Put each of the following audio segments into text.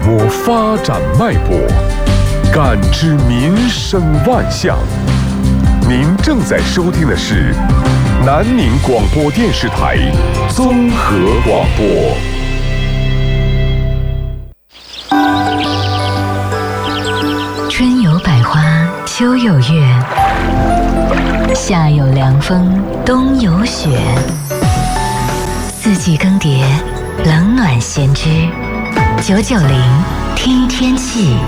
握发展脉搏，感知民生万象。您正在收听的是南宁广播电视台综合广播。 春有百花，秋有月，夏有凉风，冬有雪。四季更迭，冷暖先知。990听天气。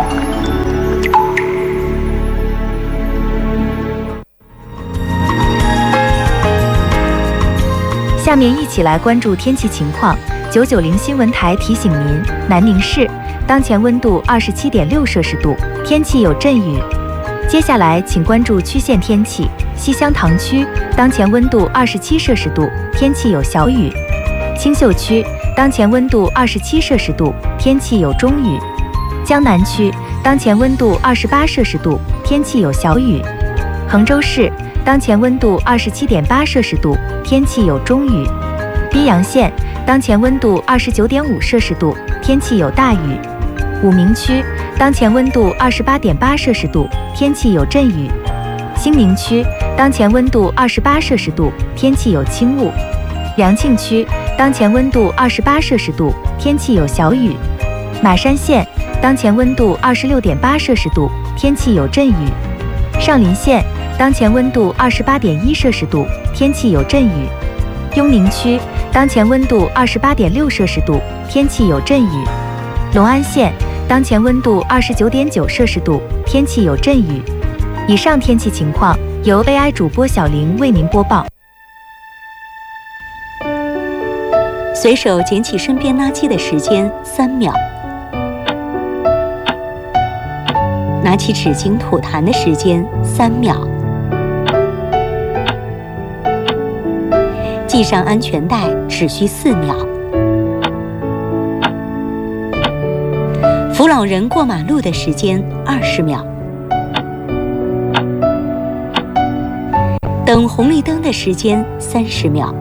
下面一起来关注天气情况。990新闻台提醒您，南宁市当前温度27.6摄氏度，天气有阵雨。接下来请关注区县天气。西乡塘区当前温度27摄氏度，天气有小雨。青秀区当前温度27摄氏度，天气有中雨。江南区当前温度28摄氏度，天气有小雨。衡州市当前温度27.8摄氏度，天气有中雨。宾阳县当前温度29.5摄氏度，天气有大雨。武鸣区当前温度28.8摄氏度，天气有阵雨。兴宁区当前温度28摄氏度，天气有轻雾。良庆区当前温度28摄氏度，天气有小雨。马山县当前温度26.8摄氏度，天气有阵雨。上林县当前温度28.1摄氏度，天气有阵雨。雍宁区当前温度28.6摄氏度，天气有阵雨。隆安县当前温度29.9摄氏度，天气有阵雨。以上天气情况由 AI 主播小玲为您播报。 随手捡起身边垃圾的时间3秒，拿起纸巾吐痰的时间3秒，系上安全带只需4秒，扶老人过马路的时间20秒，等红绿灯的时间30秒。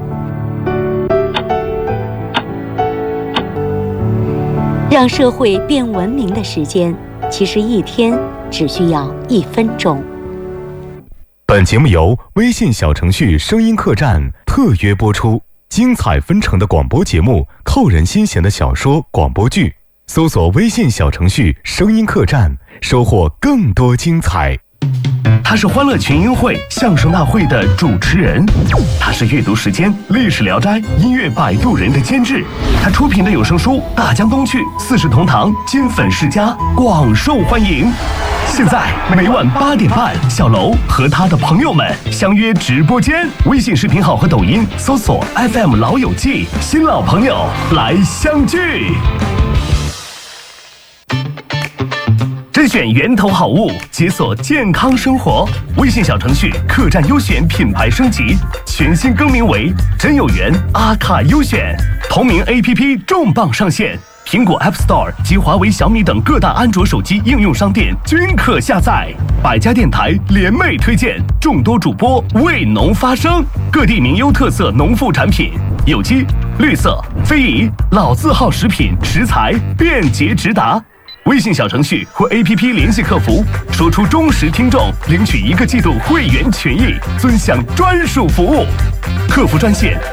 让社会变文明的时间，其实一天只需要1分钟。 本节目由微信小程序声音客栈特约播出，精彩纷呈的广播节目，扣人心弦的小说广播剧，搜索微信小程序声音客栈，收获更多精彩。 他是欢乐群英会相声大会的主持人，他是阅读时间历史聊斋音乐摆渡人的监制，他出品的有声书《大江东去》《四世同堂》金粉世家广受欢迎。现在每晚8点半，小楼和他的朋友们相约直播间，微信视频号和抖音搜索 FM 老友记，新老朋友来相聚。甄选源头好物，解锁健康生活。微信小程序客栈优选品牌升级，全新更名为真有缘阿卡优选。同名 APP 重磅上线，苹果 App Store 及华为、小米等各大安卓手机应用商店均可下载。百家电台联袂推荐，众多主播为农发声，各地名优特色农副产品，有机、绿色、非遗、老字号食品食材便捷直达。微信小程序或 APP 联系客服，说出忠实听众，领取1个季度会员权益，尊享专属服务。客服专线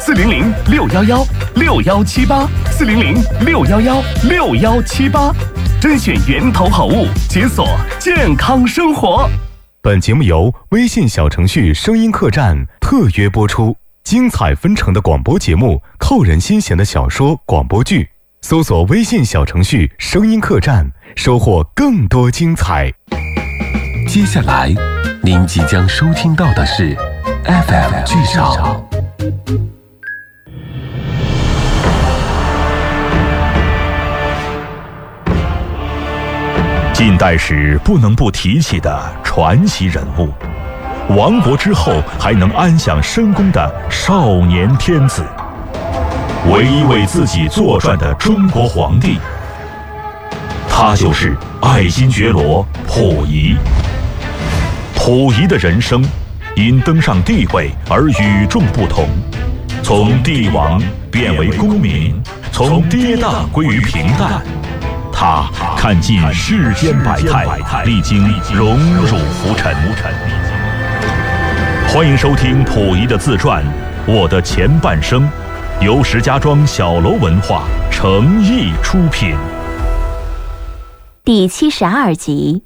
400-611-6178，400-611-6178，甄选源头好物，解锁健康生活。 本节目由微信小程序声音客栈特约播出，精彩纷呈的广播节目，扣人心弦的小说广播剧，搜索微信小程序声音客栈，收获更多精彩。 接下来您即将收听到的是 FM 剧场。 近代史不能不提起的传奇人物，亡国之后还能安享深宫的少年天子，唯一为自己作传的中国皇帝，他就是爱新觉罗溥仪。溥仪的人生因登上帝位而与众不同，从帝王变为公民，从跌宕归于平淡。 他看尽世间百态，历经荣辱浮沉。欢迎收听溥仪的自传《我的前半生》，由石家庄小楼文化诚意出品。 第72集。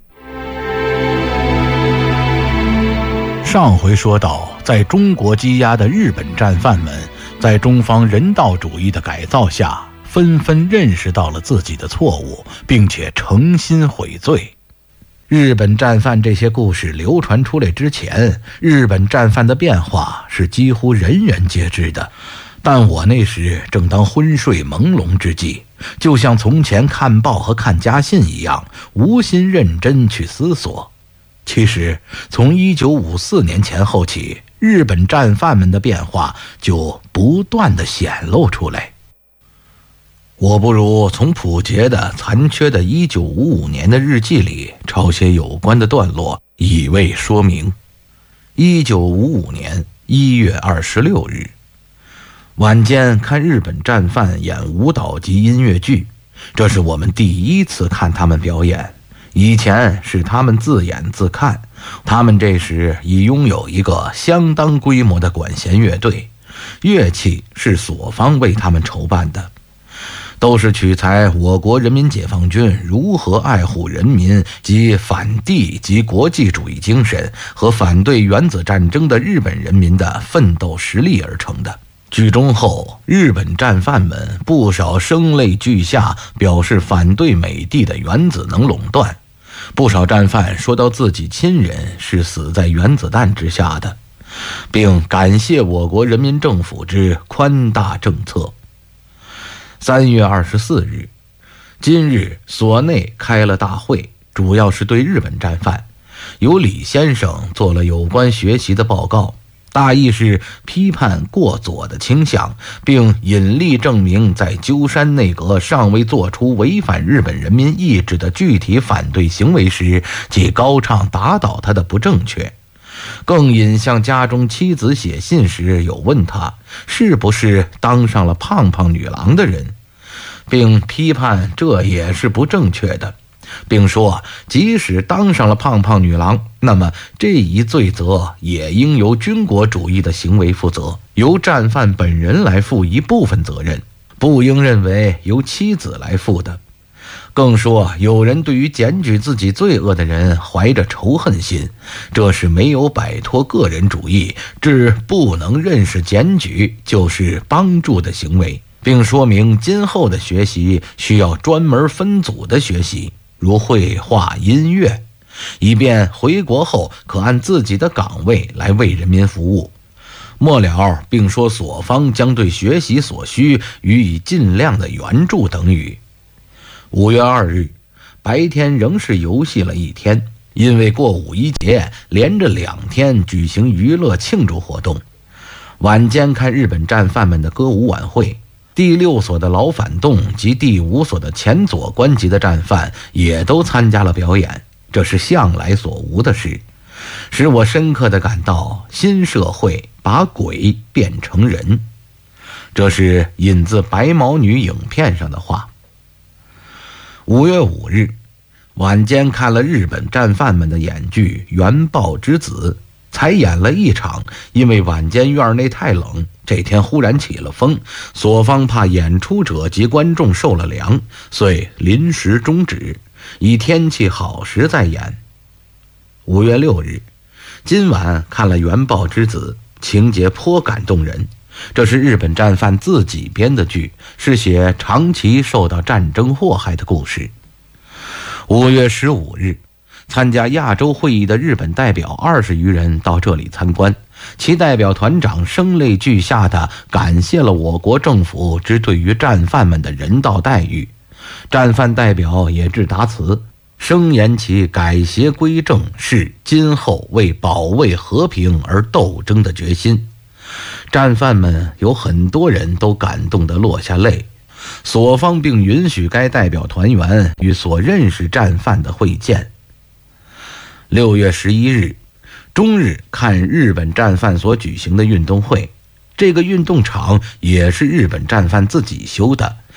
上回说到，在中国羁押的日本战犯们，在中方人道主义的改造下，纷纷认识到了自己的错误，并且诚心悔罪。日本战犯这些故事流传出来之前，日本战犯的变化是几乎人人皆知的，但我那时正当昏睡朦胧之际，就像从前看报和看家信一样，无心认真去思索。其实从1954年前后起，日本战犯们的变化就不断地显露出来。我不如从朴杰的残缺的1955年的日记里抄些有关的段落，以为说明。1955年1月26日，晚间看日本战犯演舞蹈及音乐剧，这是我们第一次看他们表演。以前是他们自演自看，他们这时已拥有一个相当规模的管弦乐队，乐器是所方为他们筹办的，都是取材我国人民解放军如何爱护人民及反帝及国际主义精神和反对原子战争的日本人民的奋斗实力而成的。剧中后，日本战犯们不少声泪俱下，表示反对美帝的原子能垄断。不少战犯说到自己亲人是死在原子弹之下的，并感谢我国人民政府之宽大政策。3月24日，今日所内开了大会，主要是对日本战犯，由李先生做了有关学习的报告，大意是批判过左的倾向，并引例证明在鸠山内阁尚未做出违反日本人民意志的具体反对行为时，即高唱打倒他的不正确。更引向家中妻子写信时有问他是不是当上了胖胖女郎的人，并批判这也是不正确的，并说即使当上了胖胖女郎，那么这一罪责也应由军国主义的行为负责，由战犯本人来负一部分责任，不应认为由妻子来负的。更说有人对于检举自己罪恶的人怀着仇恨心，这是没有摆脱个人主义致不能认识检举就是帮助的行为，并说明今后的学习需要专门分组的学习，如绘画、音乐，以便回国后可按自己的岗位来为人民服务。末了并说所方将对学习所需予以尽量的援助等语。5月2日，白天仍是游戏了一天，因为过五一节，连着2天举行娱乐庆祝活动。晚间看日本战犯们的歌舞晚会，第6所的老反动及第5所的前左官级的战犯也都参加了表演，这是向来所无的事，使我深刻地感到新社会把鬼变成人。这是引自白毛女影片上的话。5月5日，晚间看了日本战犯们的演剧《原爆之子》，才演了一场，因为晚间院内太冷，这天忽然起了风，所方怕演出者及观众受了凉，遂临时终止，以天气好时再演。5月6日，今晚看了《原爆之子》，情节颇感动人。这是日本战犯自己编的剧，是写长期受到战争祸害的故事。5月15日，参加亚洲会议的日本代表20余人到这里参观，其代表团长声泪俱下地感谢了我国政府之对于战犯们的人道待遇。战犯代表也致答词，声言其改邪归正是今后为保卫和平而斗争的决心。战犯们有很多人都感动得落下泪，所方并允许该代表团员与所认识战犯的会见。6月11日，中日看日本战犯所举行的运动会，这个运动场也是日本战犯自己修的，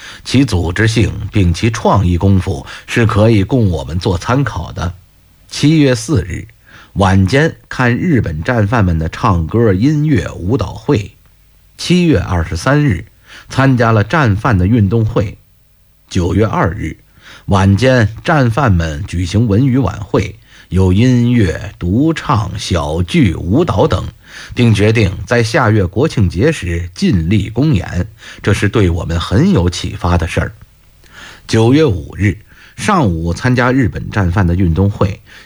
其组织性并其创意功夫是可以供我们做参考的。7月4日晚间看日本战犯们的唱歌、音乐、舞蹈会。7月23日参加了战犯的运动会。9月2日晚间战犯们举行文娱晚会，有音乐、独唱、小剧、舞蹈等，并决定在下月国庆节时尽力公演，这是对我们很有启发的事儿。9月5日上午参加日本战犯的运动会，